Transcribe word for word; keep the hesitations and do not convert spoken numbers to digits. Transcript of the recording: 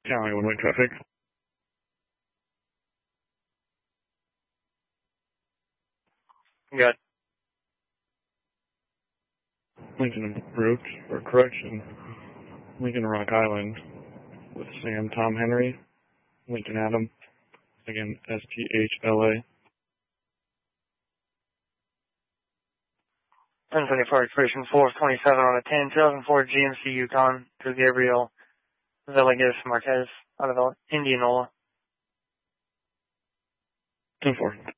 County one-way traffic. Good. Lincoln Route, or correction, Lincoln Rock Island with Sam Tom Henry, Lincoln Adam, again, S T H L A. ten twenty-four expiration four twenty-seven on a ten, two thousand four G M C Yukon to Gabriel Villegas Marquez out of Indianola. ten four.